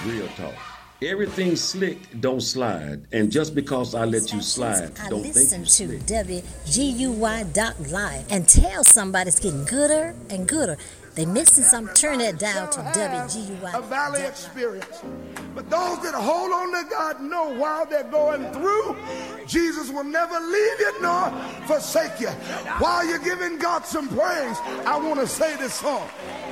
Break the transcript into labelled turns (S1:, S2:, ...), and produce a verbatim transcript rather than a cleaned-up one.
S1: Real talk. Everything slick don't slide, and just because I let you slide,
S2: I
S1: don't think
S2: listen
S1: you
S2: to
S1: slick.
S2: W G U Y dot live and tell somebody it's getting gooder and gooder. They missing something. Turn that dial to W G U Y.
S3: A valley experience. But those that hold on to God know while they're going through, Jesus will never leave you nor forsake you. While you're giving God some praise, I want to say this song.